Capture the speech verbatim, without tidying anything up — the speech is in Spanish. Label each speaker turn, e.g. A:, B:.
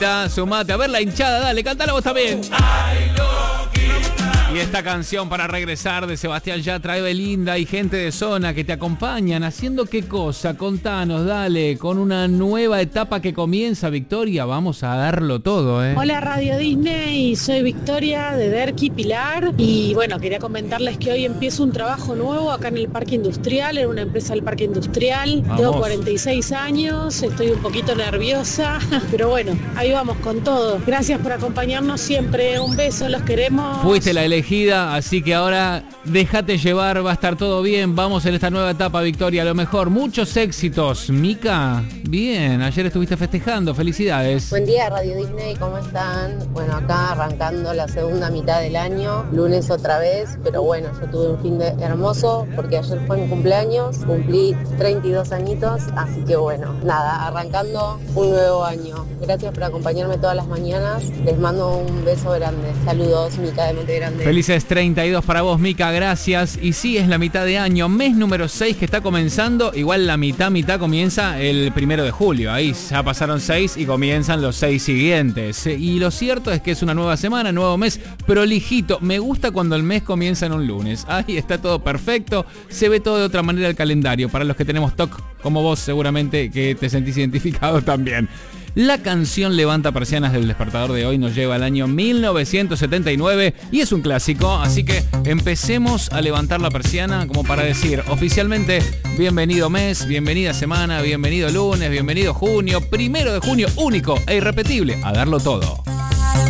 A: Sumate, a ver la hinchada, dale, cántala vos también. Y esta canción para regresar de Sebastián Yatra, Evelinda y gente de zona que te acompañan. ¿Haciendo qué cosa? Contanos, dale, con una nueva etapa que comienza, Victoria. Vamos a darlo todo, ¿eh?
B: Hola Radio Disney, soy Victoria de Derqui, Pilar. Y bueno, quería comentarles que hoy empiezo un trabajo nuevo acá en el Parque Industrial, en una empresa del Parque Industrial.
A: Vamos.
B: Tengo cuarenta y seis años, estoy un poquito nerviosa, pero bueno, ahí vamos con todo. Gracias por acompañarnos siempre, un beso, los queremos.
A: Fuiste la elegida, así que ahora déjate llevar, va a estar todo bien. Vamos en esta nueva etapa, Victoria, a lo mejor. Muchos éxitos. Mica, bien, ayer estuviste festejando, felicidades.
C: Buen día Radio Disney, ¿cómo están? Bueno, acá arrancando la segunda mitad del año, lunes otra vez, pero bueno, yo tuve un fin de hermoso porque ayer fue mi cumpleaños, cumplí treinta y dos añitos, así que bueno, nada, arrancando un nuevo año. Gracias por acompañarme todas las mañanas, les mando un beso grande. Saludos, Mica de Monte Grande.
A: Felices treinta y dos para vos, Mica, gracias. Y sí, es la mitad de año, mes número seis que está comenzando. Igual la mitad, mitad comienza el primero de julio. Ahí ya pasaron seis y comienzan los seis siguientes. Y lo cierto es que es una nueva semana, nuevo mes, prolijito. Me gusta cuando el mes comienza en un lunes. Ahí está todo perfecto. Se ve todo de otra manera el calendario. Para los que tenemos T O C, como vos seguramente que te sentís identificado también. La canción Levanta Persianas del despertador de hoy nos lleva al año mil novecientos setenta y nueve y es un clásico, así que empecemos a levantar la persiana como para decir oficialmente bienvenido mes, bienvenida semana, bienvenido lunes, bienvenido junio, primero de junio, único e irrepetible, a darlo todo.